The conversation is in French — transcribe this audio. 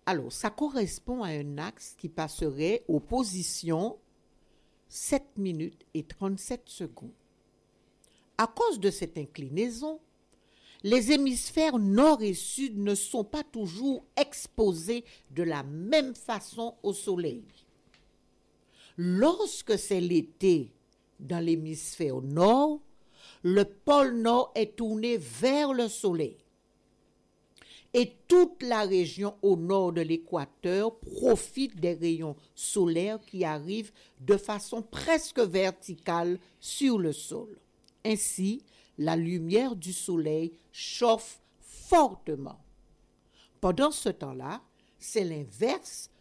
Alors, ça correspond à un axe qui passerait aux positions 7 minutes et 37 secondes. À cause de cette inclinaison, les hémisphères nord et sud ne sont pas toujours exposés de la même façon au soleil. Lorsque c'est l'été dans l'hémisphère nord, le pôle nord est tourné vers le soleil. Et toute la région au nord de l'équateur profite des rayons solaires qui arrivent de façon presque verticale sur le sol. Ainsi, la lumière du soleil chauffe fortement. Pendant ce temps-là, c'est l'inverse